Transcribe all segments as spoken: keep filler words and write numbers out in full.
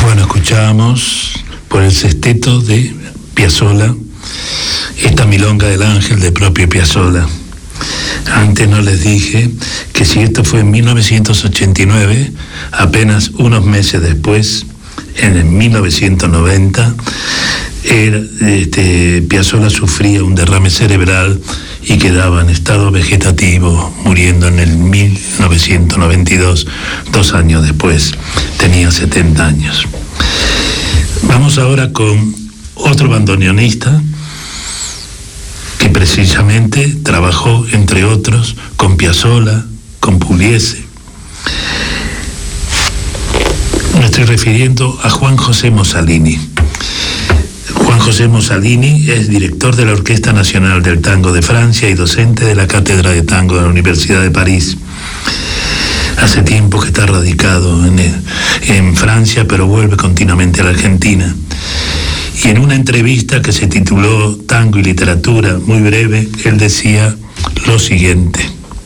Bueno, escuchábamos por el sexteto de Piazzolla esta Milonga del Ángel de propio Piazzolla. Antes no les dije que si esto fue en mil novecientos ochenta y nueve, apenas unos meses después, en el mil novecientos noventa, era, este, Piazzolla sufría un derrame cerebral y quedaba en estado vegetativo, muriendo en el mil novecientos noventa y dos, dos años después. Tenía setenta años. Vamos ahora con otro bandoneonista que precisamente trabajó, entre otros, con Piazzolla, con Pugliese. Me estoy refiriendo a Juan José Mossalini. Juan José Mossalini es director de la Orquesta Nacional del Tango de Francia y docente de la Cátedra de Tango de la Universidad de París. Hace tiempo que está radicado en, en Francia, pero vuelve continuamente a la Argentina. Y en una entrevista que se tituló Tango y Literatura, muy breve, él decía lo siguiente: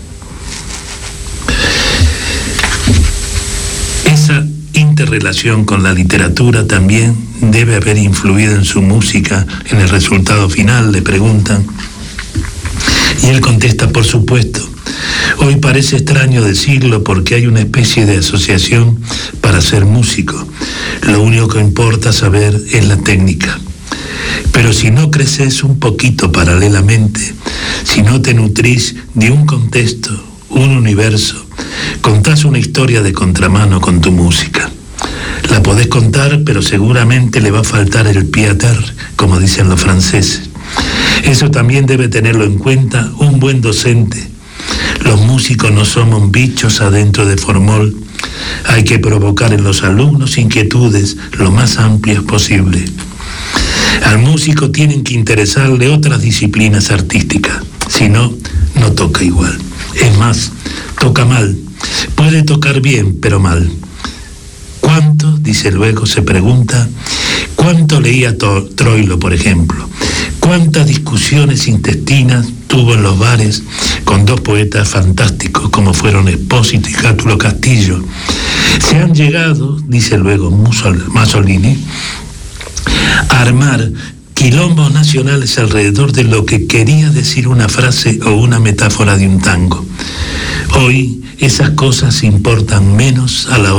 esa interrelación con la literatura también debe haber influido en su música, en el resultado final, le preguntan. Y él contesta, por supuesto. Hoy parece extraño decirlo porque hay una especie de asociación para ser músico. Lo único que importa saber es la técnica. Pero si no creces un poquito paralelamente, si no te nutrís de un contexto, un universo, contás una historia de contramano con tu música. La podés contar, pero seguramente le va a faltar el pied à terre, como dicen los franceses. Eso también debe tenerlo en cuenta un buen docente. Los músicos no somos bichos adentro de formol. Hay que provocar en los alumnos inquietudes lo más amplias posible. Al músico tienen que interesarle otras disciplinas artísticas, si no, no toca igual. Es más, toca mal. Puede tocar bien, pero mal. ¿Cuánto, dice luego, se pregunta, cuánto leía Troilo, por ejemplo? ¿Cuántas discusiones intestinas tuvo en los bares con dos poetas fantásticos como fueron Espósito y Cátulo Castillo? Se han llegado, dice luego Mussolini, a armar quilombos nacionales alrededor de lo que quería decir una frase o una metáfora de un tango. Hoy esas cosas importan menos a la hora